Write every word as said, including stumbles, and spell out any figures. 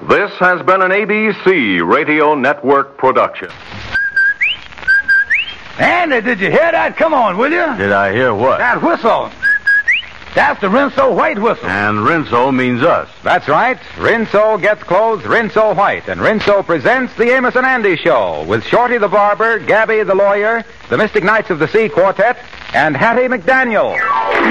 This has been an A B C Radio Network production. Andy, did you hear that? Come on, will you? Did I hear what? That whistle. That's the Rinso White whistle. And Rinso means us. That's right. Rinso gets clothes Rinso White, and Rinso presents the Amos and Andy Show with Shorty the Barber, Gabby the Lawyer, the Mystic Knights of the Sea Quartet, and Hattie McDaniel.